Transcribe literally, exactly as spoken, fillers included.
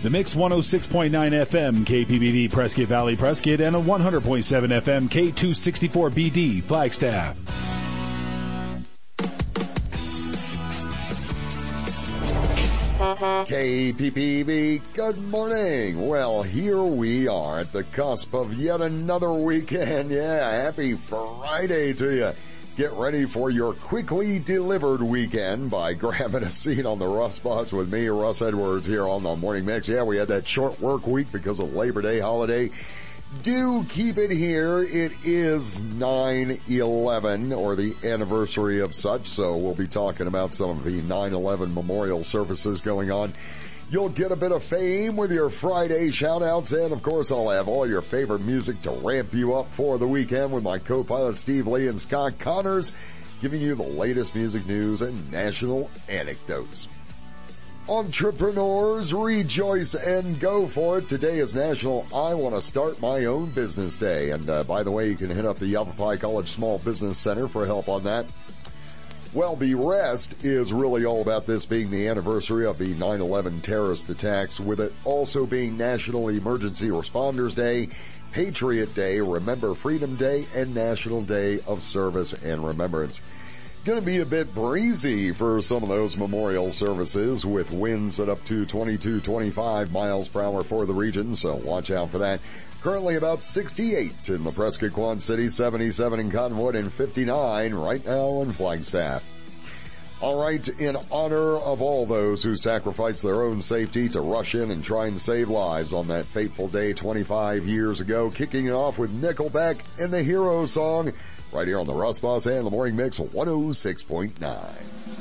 The Mix one oh six point nine F M, K P B D Prescott Valley Prescott, and a one hundred point seven F M, K two sixty-four B D Flagstaff. K P P B, good morning. Well, here we are at the cusp of yet another weekend. Yeah, happy Friday to you. Get ready for your quickly delivered weekend by grabbing a seat on the Russ Bus with me, Russ Edwards, here on the Morning Mix. Yeah, we had that short work week because of Labor Day holiday. Do keep it here. It is nine eleven, or the anniversary of such, so we'll be talking about some of the nine eleven memorial services going on. You'll get a bit of fame with your Friday shout-outs, and of course I'll have all your favorite music to ramp you up for the weekend with my co-pilot Steve Lee and Scott Connors, giving you the latest music news and national anecdotes. Entrepreneurs, rejoice and go for it. Today is National I Want to Start My Own Business Day. And uh, by the way, you can hit up the Yavapai College Small Business Center for help on that. Well, the rest is really all about this being the anniversary of the nine eleven terrorist attacks, with it also being National Emergency Responders Day, Patriot Day, Remember Freedom Day, and National Day of Service and Remembrance. Going to be a bit breezy for some of those memorial services, with winds at up to twenty-two, twenty-five miles per hour for the region, so watch out for that. Currently about sixty-eight in the Prescott Quad City, seventy-seven in Cottonwood, and fifty-nine right now in Flagstaff. All right, in honor of all those who sacrificed their own safety to rush in and try and save lives on that fateful day twenty-five years ago, kicking it off with Nickelback and the Hero song right here on the Russ Boss and the Morning Mix one oh six point nine.